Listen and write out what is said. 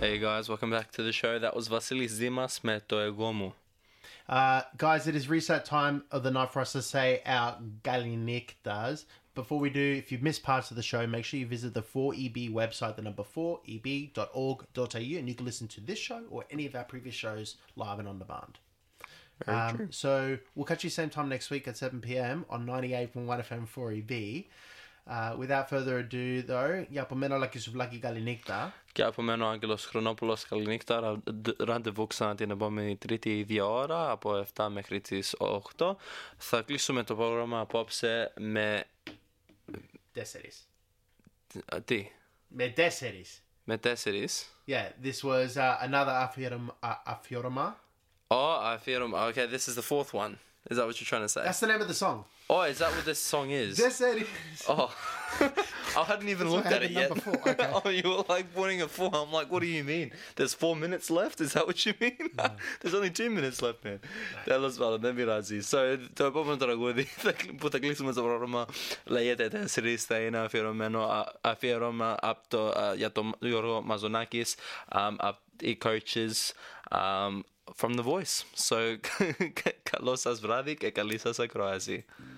Hey guys, welcome back to the show. That was Vasilis Dimas με το εγώ μου. Guys, it is reset time of the night for us to say our Galiniktas. Before we do, if you've missed parts of the show, make sure you visit the 4EB website, the number 4eb.org.au, and you can listen to this show or any of our previous shows live and on demand. Very true. So we'll catch you same time next week at 7 p.m. on 98.1 FM 4EB. Without further ado, though, για από μένα όλα και σουβλάκι Galinikta. Και από μένα ο Άγγελος Χρονόπουλος, καληνύχτα. Ραντεβού ξανά την επόμενη Τρίτη 2 ώρα από 7 μέχρι τις 8. Θα κλείσουμε το πρόγραμμα απόψε με... 4. Τι? Με 4. Με 4. Yeah, this was another Afyoroma. Oh, Afyoroma. Okay, this is the fourth one. Is that what you're trying to say? That's the name of the song. Oh, is that what this song is? 4. Oh, I hadn't even looked at it yet. Okay. Oh, you were like pointing at 4. I'm like, what do you mean? There's 4 minutes left? Is that what you mean? No. There's only 2 minutes left, man. Τέλος πάντων, δεν πειράζει. So, το επόμενο τραγούδι που θα κλείσουμε στο πρόγραμμα λέγεται 4. Θα είναι αφιερώμα για τον Γιώργο Μαζονάκης, οι coaches, from The Voice. So, καλό σας βράδυ και καλή σας ακρόαση.